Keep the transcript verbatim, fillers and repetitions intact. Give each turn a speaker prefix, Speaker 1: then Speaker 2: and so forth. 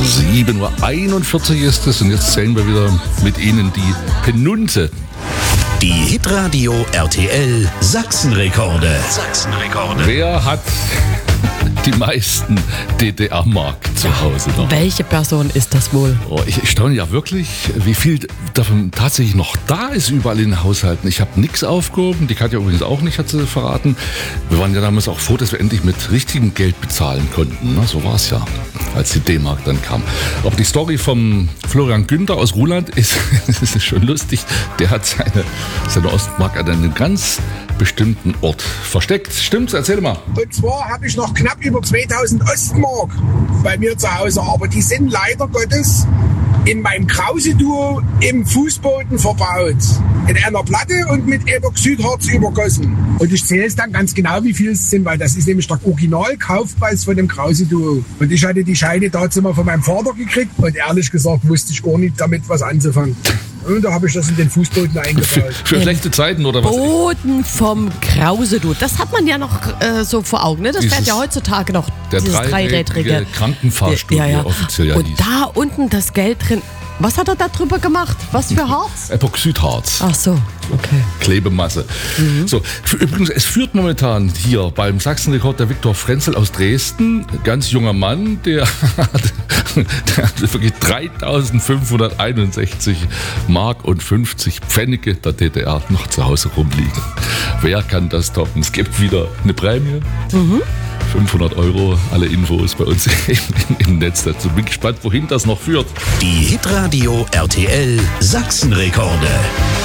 Speaker 1: sieben Uhr einundvierzig ist es und jetzt zählen wir wieder mit Ihnen die Penunte.
Speaker 2: Die Hitradio R T L Sachsenrekorde. Sachsenrekorde.
Speaker 1: Wer hat die meisten D D R-Mark zu Hause noch?
Speaker 3: Welche Person ist das wohl?
Speaker 1: Oh, ich staune ja wirklich, wie viel davon tatsächlich noch da ist überall in den Haushalten. Ich habe nichts aufgehoben, die Katja übrigens auch nicht, hat sie verraten. Wir waren ja damals auch froh, dass wir endlich mit richtigem Geld bezahlen konnten. Na, so war es ja, als die D-Mark dann kam. Aber die Story vom Florian Günther aus Ruhland ist, ist schon lustig. Der hat seine, seine Ostmark an einem ganz bestimmten Ort versteckt. Stimmt's? Erzähl mal.
Speaker 4: Und zwar habe ich noch knapp über zweitausend Ostmark bei mir zu Hause, aber die sind leider Gottes in meinem Krause-Duo im Fußboden verbaut. In einer Platte und mit Epoxidharz übergossen. Und ich zähle es dann ganz genau, wie viel es sind, weil das ist nämlich der Original-Kaufpreis von dem Krause-Duo. Und ich hatte die Scheine dazu mal von meinem Vater gekriegt und ehrlich gesagt wusste ich gar nicht damit was anzufangen. Und da habe ich das in den Fußboden eingebaut.
Speaker 1: Für, für schlechte Zeiten oder was?
Speaker 3: Boden vom Krause, du. Das hat man ja noch äh, so vor Augen, ne? Das
Speaker 1: Dieses-
Speaker 3: fährt ja heutzutage noch,
Speaker 1: Der
Speaker 3: dieses
Speaker 1: dreirädrige
Speaker 3: dreirädrige.
Speaker 1: Krankenfahrstuhl,
Speaker 3: Ja, ja.
Speaker 1: wie er offiziell ja
Speaker 3: Und
Speaker 1: hieß.
Speaker 3: da unten das Geld drin. Was hat er da drüber gemacht? Was für Harz?
Speaker 1: Epoxidharz.
Speaker 3: Ach so, okay.
Speaker 1: Klebemasse. So, f- übrigens, es führt momentan hier beim Sachsenrekord der Viktor Frenzel aus Dresden, ein ganz junger Mann, der hat, der hat wirklich dreitausendfünfhunderteinundsechzig Mark und fünfzig Pfennige der D D R noch zu Hause rumliegen. Wer kann das toppen? Es gibt wieder eine Prämie. fünfhundert Euro, alle Infos bei uns im, im Netz dazu. Bin gespannt, wohin das noch führt.
Speaker 2: Die Hitradio R T L Sachsenrekorde.